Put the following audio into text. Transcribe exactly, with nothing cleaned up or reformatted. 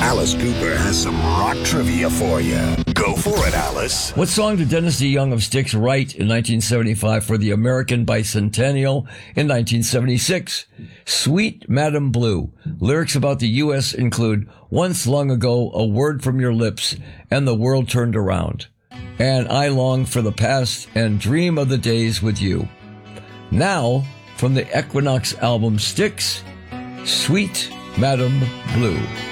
Alice Cooper has some rock trivia for you. Go for it, Alice. What song did Dennis DeYoung of Styx write in nineteen seventy-five for the American Bicentennial in nineteen seventy-six? Sweet Madam Blue. Lyrics about the U S include, once long ago, a word from your lips, and the world turned around. And I long for the past and dream of the days with you. Now, from the Equinox album Styx, Sweet Madam Blue.